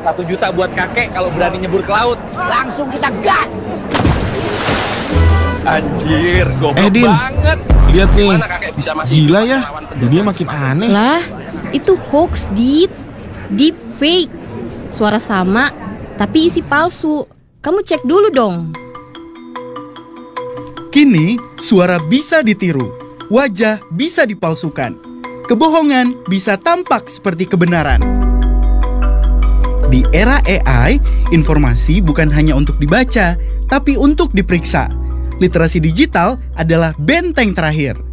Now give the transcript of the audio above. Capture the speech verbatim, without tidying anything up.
Satu juta buat kakek kalau berani nyebur ke laut. Langsung kita gas. Anjir, goblok Eh, Din. banget. Lihat nih, Mana kakek bisa masih gila masih ya, lawan penjajah dunia makin Jepang? aneh. Lah, itu hoax, Dit. Deep fake. Suara sama, tapi isi palsu. Kamu cek dulu dong. Kini, suara bisa ditiru, wajah bisa dipalsukan, kebohongan bisa tampak seperti kebenaran. Di era A I, informasi bukan hanya untuk dibaca, tapi untuk diperiksa. Literasi digital adalah benteng terakhir.